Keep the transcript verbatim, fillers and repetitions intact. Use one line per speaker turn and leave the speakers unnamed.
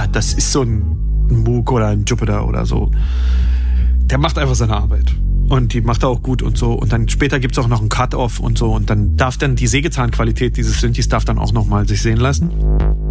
ja, das ist so ein Moog oder ein Jupiter oder so. Der macht einfach seine Arbeit. Und die macht er auch gut und so. Und dann später gibt's auch noch einen Cut-Off und so. Und dann darf dann die Sägezahnqualität dieses Synthes darf dann auch nochmal sich sehen lassen.